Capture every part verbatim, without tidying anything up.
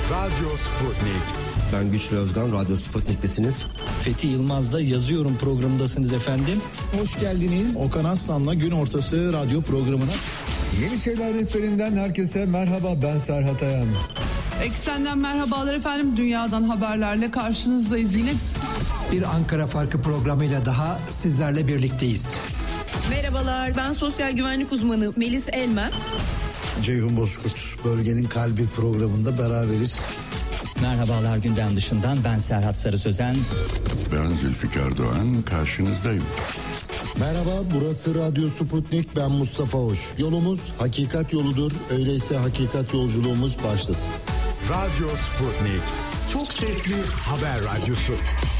Radyo Sputnik. Ben Güçlü Özgan, Radyo Sputnik'tesiniz. Fethi Yılmaz'da Yazıyorum programındasınız efendim. Hoş geldiniz Okan Aslan'la Gün Ortası radyo programına. Yeni Şeyler Rehberinden herkese merhaba, ben Serhat Ayan. Eksenden merhabalar efendim, dünyadan haberlerle karşınızdayız yine. Bir Ankara Farkı programıyla daha sizlerle birlikteyiz. Merhabalar, ben sosyal güvenlik uzmanı Melis Elmen. Ceyhun Bozkurt, Bölgenin Kalbi programında beraberiz. Merhabalar, gündem dışından ben Serhat Sarı Sözen. Ben Zülfikar Doğan, karşınızdayım. Merhaba, burası Radyo Sputnik, ben Mustafa Hoş. Yolumuz hakikat yoludur, öyleyse hakikat yolculuğumuz başlasın. Radyo Sputnik, çok sesli haber radyosu.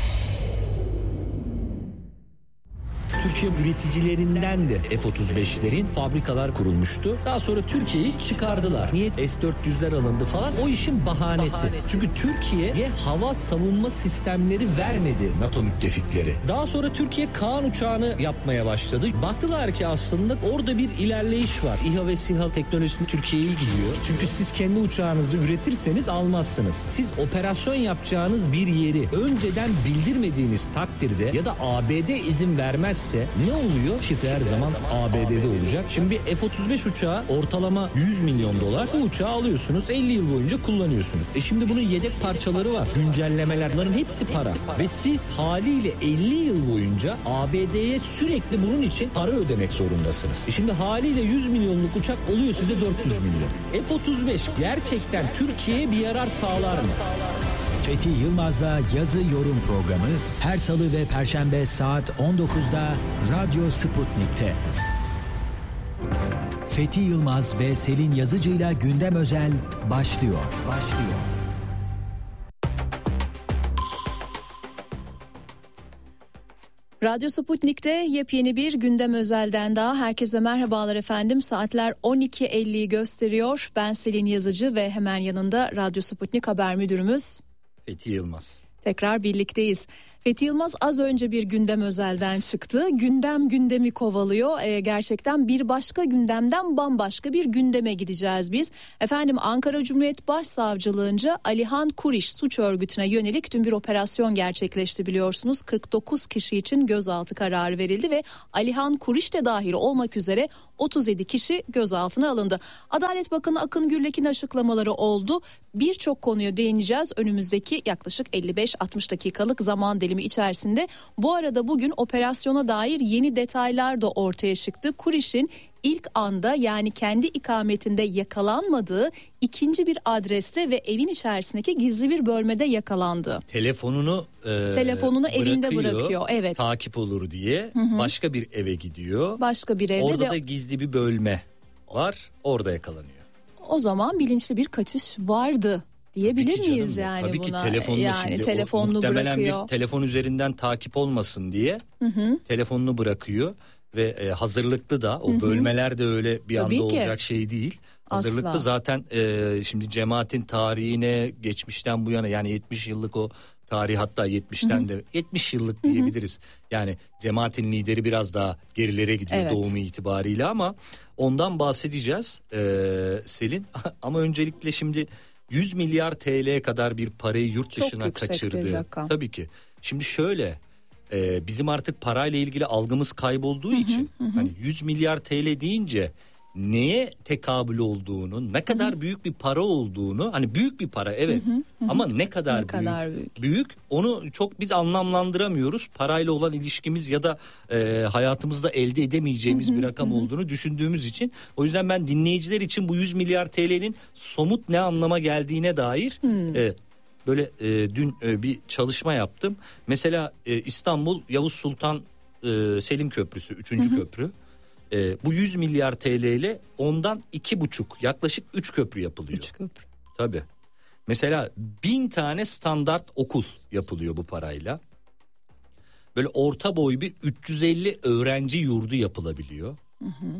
Türkiye üreticilerinden de F otuz beşlerin fabrikalar kurulmuştu. Daha sonra Türkiye'yi çıkardılar. Niye? S dört yüzler alındı falan. O işin bahanesi. bahanesi. Çünkü Türkiye'ye hava savunma sistemleri vermedi NATO müttefikleri. Daha sonra Türkiye Kaan uçağını yapmaya başladı. Baktılar ki aslında orada bir ilerleyiş var. İHA ve SİHA teknolojisini Türkiye'ye gidiyor. Çünkü siz kendi uçağınızı üretirseniz almazsınız. Siz operasyon yapacağınız bir yeri önceden bildirmediğiniz takdirde ya da A B D izin vermez ne oluyor? Şifre her zaman A B D'de olacak. Şimdi bir F otuz beş uçağı ortalama yüz milyon dolar. Bu uçağı alıyorsunuz, elli yıl boyunca kullanıyorsunuz. E şimdi bunun yedek parçaları var. Güncellemeler, bunların hepsi para. Ve siz haliyle elli yıl boyunca A B D'ye sürekli bunun için para ödemek zorundasınız. E şimdi haliyle yüz milyonluk uçak oluyor size dört yüz milyon. F otuz beş gerçekten Türkiye'ye bir yarar sağlar mı? Fethi Yılmaz'la Yazı Yorum programı her salı ve perşembe saat on dokuzda Radyo Sputnik'te. Fethi Yılmaz ve Selin Yazıcı'yla Gündem Özel başlıyor. Başlıyor. Radyo Sputnik'te yepyeni bir Gündem Özel'den daha herkese merhabalar efendim. Saatler on iki elliyi gösteriyor. Ben Selin Yazıcı ve hemen yanında Radyo Sputnik Haber Müdürümüz Fethi Yılmaz. Tekrar birlikteyiz. Fethi Yılmaz az önce bir Gündem Özel'den çıktı. Gündem gündemi kovalıyor. Ee, gerçekten bir başka gündemden bambaşka bir gündeme gideceğiz biz. Efendim Ankara Cumhuriyet Başsavcılığınca Alihan Kuriş suç örgütüne yönelik dün bir operasyon gerçekleşti biliyorsunuz. kırk dokuz kişi için gözaltı kararı verildi ve Alihan Kuriş de dahil olmak üzere otuz yedi kişi gözaltına alındı. Adalet Bakanı Akın Gürlek'in açıklamaları oldu. Birçok konuya değineceğiz önümüzdeki yaklaşık elli beş altmış dakikalık zaman dilimi içerisinde. Bu arada bugün operasyona dair yeni detaylar da ortaya çıktı. Kuriş'in ilk anda yani kendi ikametinde yakalanmadığı ikinci bir adreste ve evin içerisindeki gizli bir bölmede yakalandı. Telefonunu e, telefonunu evinde bırakıyor. Evet. Takip olur diye hı hı. başka bir eve gidiyor. Başka bir evde orada ve... da gizli bir bölme var. Orada yakalanıyor. O zaman bilinçli bir kaçış vardı diyebilir Tabii miyiz canım, yani tabii buna? Ki telefonunu yani şimdi telefonunu o, muhtemelen bırakıyor. bir telefon üzerinden takip olmasın diye hı hı. telefonunu bırakıyor ve e, hazırlıklı da o hı hı. bölmeler de öyle bir tabii anda ki. Olacak şey değil. Hazırlıklı Asla. Zaten e, şimdi cemaatin tarihine geçmişten bu yana yani yetmiş yıllık o tarih hatta yetmişten Hı-hı. de yetmiş yıllık diyebiliriz. Hı-hı. Yani cemaatin lideri biraz daha gerilere gidiyor evet. doğumu itibariyle ama ondan bahsedeceğiz ee, Selin. Ama öncelikle şimdi yüz milyar T L'ye kadar bir parayı yurt Çok dışına kaçırdı. Tabii ki. Şimdi şöyle e, bizim artık parayla ilgili algımız kaybolduğu Hı-hı. için Hı-hı. hani yüz milyar T L deyince neye tekabül olduğunu, ne kadar hı hı. büyük bir para olduğunu, hani büyük bir para evet hı hı hı. ama ne kadar, ne büyük, kadar büyük büyük onu çok biz anlamlandıramıyoruz. Parayla olan ilişkimiz ya da e, hayatımızda elde edemeyeceğimiz hı hı bir rakam hı hı. olduğunu düşündüğümüz için. O yüzden ben dinleyiciler için bu yüz milyar T L'nin somut ne anlama geldiğine dair e, böyle e, dün e, bir çalışma yaptım. Mesela e, İstanbul Yavuz Sultan e, Selim Köprüsü, üçüncü hı hı. köprü. Ee, bu yüz milyar T L ile ondan iki buçuk yaklaşık üç köprü yapılıyor. Üç köprü. Tabii. Mesela bin tane standart okul yapılıyor bu parayla. Böyle orta boy bir üç yüz elli öğrenci yurdu yapılabiliyor. Hı hı.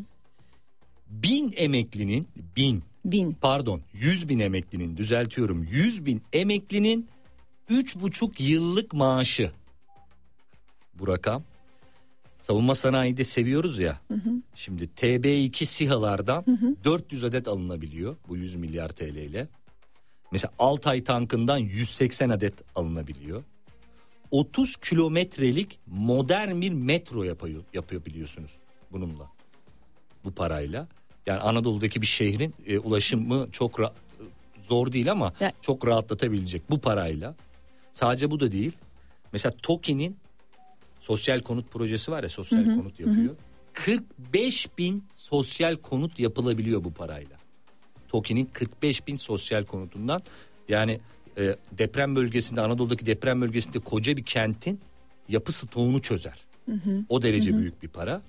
Bin emeklinin bin, bin pardon yüz bin emeklinin düzeltiyorum yüz bin emeklinin üç buçuk yıllık maaşı bu rakam. Savunma sanayide seviyoruz ya. Hı hı. Şimdi T B iki SİHA'lardan hı hı. dört yüz adet alınabiliyor bu yüz milyar T L ile. Mesela Altay tankından yüz seksen adet alınabiliyor. otuz kilometrelik modern bir metro yapıyor, yapıyor biliyorsunuz bununla. Bu parayla. Yani Anadolu'daki bir şehrin e, ulaşımı çok ra- zor değil ama ya. çok rahatlatabilecek bu parayla. Sadece bu da değil. Mesela TOKİ'nin sosyal konut projesi var ya, sosyal hı hı, konut yapıyor. Hı. kırk beş bin sosyal konut yapılabiliyor bu parayla. TOKİ'nin kırk beş bin sosyal konutundan, yani e, deprem bölgesinde, Anadolu'daki deprem bölgesinde koca bir kentin yapı stoğunu çözer. Hı hı. O derece hı hı. büyük bir para.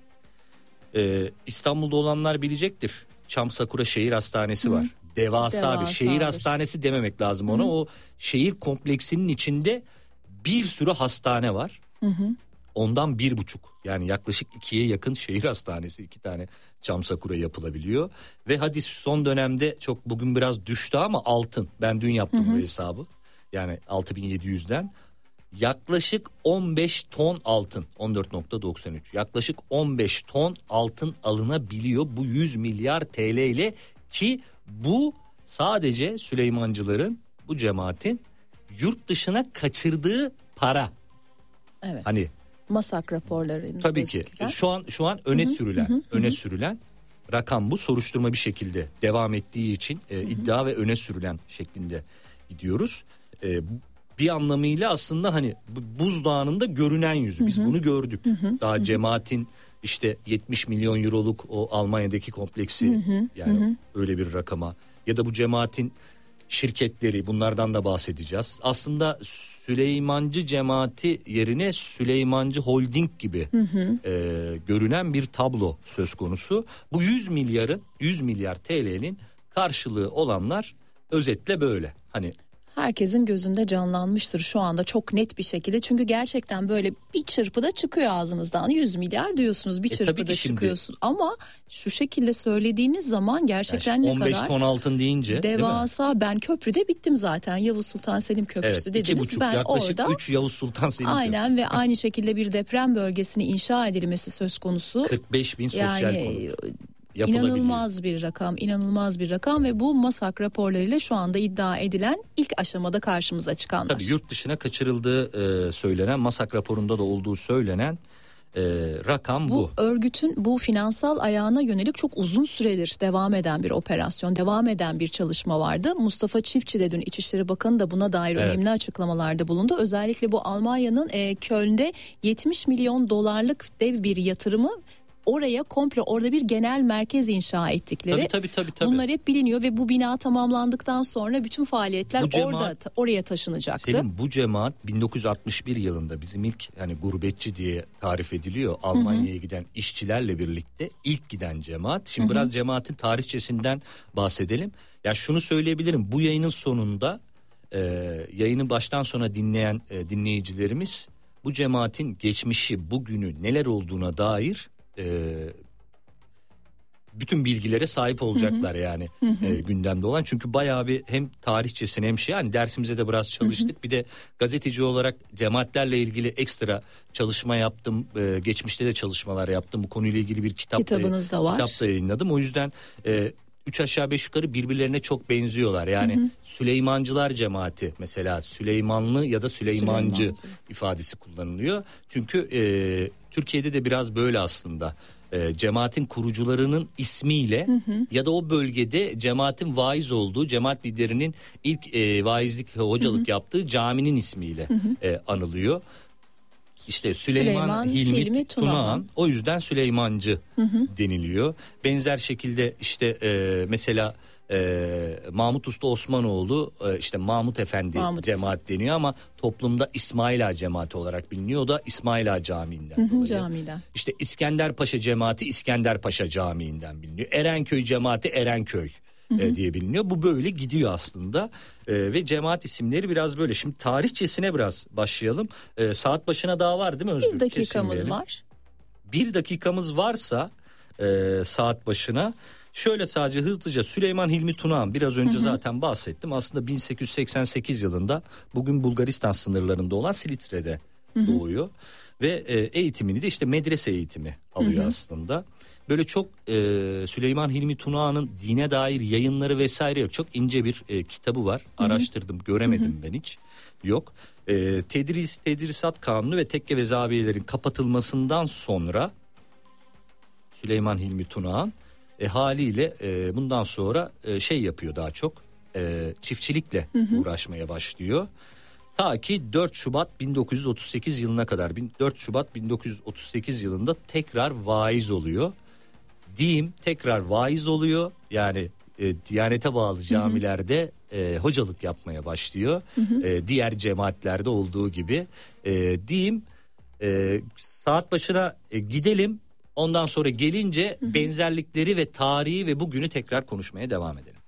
E, İstanbul'da olanlar bilecektir. Çam Sakura Şehir Hastanesi hı. var. Devasa, Devasa bir şehir bir. hastanesi dememek lazım ona. Hı hı. O şehir kompleksinin içinde bir sürü hastane var. Hı hı. Ondan bir buçuk, yani yaklaşık ikiye yakın şehir hastanesi, iki tane Çam Sakura yapılabiliyor. Ve hadi son dönemde çok, bugün biraz düştü ama altın, ben dün yaptım hı hı. bu hesabı, yani altı bin yedi yüzden yaklaşık on beş ton altın, on dört virgül doksan üç, yaklaşık on beş ton altın alınabiliyor bu yüz milyar T L ile, ki bu sadece Süleymancıların, bu cemaatin yurt dışına kaçırdığı para. Evet. Hani masak raporları. Tabii ki. Şu an şu an öne hı hı, sürülen, hı hı, öne hı. sürülen rakam bu. Soruşturma bir şekilde devam ettiği için e, hı hı. iddia ve öne sürülen şeklinde gidiyoruz. E, bir anlamıyla aslında hani buzdağının da görünen yüzü. Biz hı hı. bunu gördük. Hı hı. Daha hı hı. cemaatin işte yetmiş milyon euroluk o Almanya'daki kompleksi, hı hı. yani hı hı. öyle bir rakama, ya da bu cemaatin şirketleri, bunlardan da bahsedeceğiz. Aslında Süleymancı cemaati yerine Süleymancı Holding gibi hı hı. E, görünen bir tablo söz konusu. Bu yüz milyarın, yüz milyar T L'nin karşılığı olanlar özetle böyle. Hani herkesin gözünde canlanmıştır şu anda çok net bir şekilde. Çünkü gerçekten böyle bir çırpıda çıkıyor ağzınızdan. yüz milyar diyorsunuz, bir e, çırpıda çıkıyorsun. Ama şu şekilde söylediğiniz zaman gerçekten yani ne kadar... on beş ton altın deyince, devasa. Ben köprüde bittim zaten. Yavuz Sultan Selim Köprüsü evet, dediniz. iki buçuk, ben yaklaşık orada, üç Yavuz Sultan Selim aynen Köprüsü. Ve aynı şekilde bir deprem bölgesini inşa edilmesi söz konusu. kırk beş bin sosyal yani, konut. İnanılmaz bir rakam, inanılmaz bir rakam ve bu masak raporlarıyla şu anda iddia edilen ilk aşamada karşımıza çıkanlar. Tabii yurt dışına kaçırıldığı e, söylenen, masak raporunda da olduğu söylenen e, rakam bu. Bu örgütün bu finansal ayağına yönelik çok uzun süredir devam eden bir operasyon, devam eden bir çalışma vardı. Mustafa Çiftçi de dün İçişleri Bakanı da buna dair evet. önemli açıklamalarda bulundu. Özellikle bu Almanya'nın e, Köln'de yetmiş milyon dolarlık dev bir yatırımı, oraya komple, orada bir genel merkez inşa ettikleri. Tabii, tabii, tabii, tabii. Bunlar hep biliniyor ve bu bina tamamlandıktan sonra bütün faaliyetler cemaat, orada oraya taşınacaktı. Selim, bu cemaat bin dokuz yüz altmış bir yılında bizim ilk, yani gurbetçi diye tarif ediliyor, Almanya'ya giden işçilerle birlikte ilk giden cemaat. Şimdi hı hı. biraz cemaatin tarihçesinden bahsedelim. Ya şunu söyleyebilirim, bu yayının sonunda e, yayını baştan sona dinleyen e, dinleyicilerimiz bu cemaatin geçmişi, bugünü, neler olduğuna dair Ee, bütün bilgilere sahip olacaklar, hı hı. yani hı hı. E, gündemde olan. Çünkü bayağı bir hem tarihçesine hem şey, yani dersimize de biraz çalıştık. Hı hı. Bir de gazeteci olarak cemaatlerle ilgili ekstra çalışma yaptım. Ee, geçmişte de çalışmalar yaptım. Bu konuyla ilgili bir kitap, kitabınız da var. Kitap da yayınladım. O yüzden e, üç aşağı beş yukarı birbirlerine çok benziyorlar. Yani hı hı. Süleymancılar cemaati mesela, Süleymanlı ya da Süleymancı, Süleymancı. ifadesi kullanılıyor. Çünkü e, Türkiye'de de biraz böyle aslında. E, cemaatin kurucularının ismiyle hı hı. ya da o bölgede cemaatin vaiz olduğu, cemaat liderinin ilk e, vaizlik, hocalık hı hı. yaptığı caminin ismiyle hı hı. E, anılıyor. İşte Süleyman, Süleyman Hilmi, Hilmi Tunağan. Tunağan, o yüzden Süleymancı hı hı. deniliyor. Benzer şekilde işte e, mesela e, Mahmut Usta Osmanoğlu e, işte Mahmut Efendi Mahmut cemaat Efendi. deniyor ama toplumda İsmail Ağa cemaati olarak biliniyor. O da İsmail Ağa Camii'nden hı hı, dolayı. Camiden. İşte İskender Paşa cemaati İskender Paşa Camii'nden biliniyor. Erenköy cemaati Erenköy Hı hı. diye biliniyor. Bu böyle gidiyor aslında ee, ve cemaat isimleri biraz böyle. Şimdi tarihçesine biraz başlayalım. Ee, saat başına daha var değil mi Özgür? Bir dakikamız Kesinlikle. var. Bir dakikamız varsa e, saat başına şöyle sadece hızlıca Süleyman Hilmi Tunağan, biraz önce hı hı. zaten bahsettim. Aslında bin sekiz yüz seksen sekiz yılında bugün Bulgaristan sınırlarında olan Silitre'de hı hı. doğuyor. Ve e, eğitimini de işte medrese eğitimi alıyor hı hı. aslında. böyle çok e, Süleyman Hilmi Tunağan'ın dine dair yayınları vesaire yok. Çok ince bir e, kitabı var. Hı-hı. Araştırdım, göremedim Hı-hı. ben hiç. Yok. E, tedris, tedrisat kanunu ve tekke ve zaviyelerin kapatılmasından sonra Süleyman Hilmi Tunağan e, haliyle e, bundan sonra e, şey yapıyor daha çok. E, çiftçilikle Hı-hı. uğraşmaya başlıyor. Ta ki dört Şubat bin dokuz yüz otuz sekiz yılına kadar, dört Şubat bin dokuz yüz otuz sekiz yılında tekrar vaiz oluyor. Diyeyim tekrar vaiz oluyor. Yani e, Diyanete bağlı camilerde e, hocalık yapmaya başlıyor. Hı hı. E, diğer cemaatlerde olduğu gibi. E, diyeyim e, saat başına e, gidelim. Ondan sonra gelince hı hı. benzerlikleri ve tarihi ve bugünü tekrar konuşmaya devam edelim.